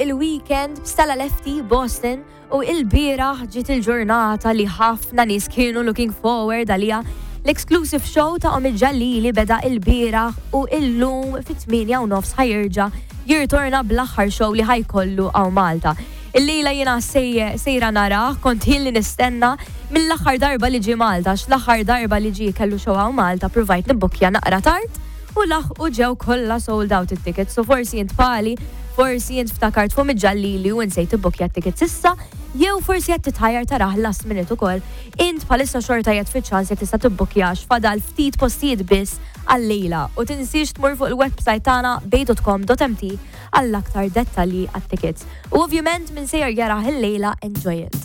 il-weekend b'Stella Lefty Boston u il-bieraħ ġiet il-ġurnata li ħafna nies kienu looking forward għalija. L-exclusive show ta' Omid Ġallili beda il-bieraħ u illum fit-8:30 ħajirġa' jirtorna bl-aħħar show li ħajkollu għaw Malta. Il-lejla jena sejra naraħ, kont li nistenna mill-aħħar darba li ġi Malta, x-l-aħħar darba li ġi kellu show għaw Malta, provajt nibbukja naqra tard u u ġew kollha sold out it-tickets. So forsi jint pali, forsi jint ftakart fuq Ġallili u nsejt tibbukja t-tickets issa, jew forsi qed titħajjar taraħ last minute ukoll. Int bħalissa xorta jgħid fiċ-ċans jekk tista' tibbukjax fadal ftit postijiet biss għal-lejla u tinsiex tmur fuq il-website tagħna bej.com.mt għall-aktar dettalji għat-tickets. U ovvjament minn sejjer jaraħ il-lejla enjoy it.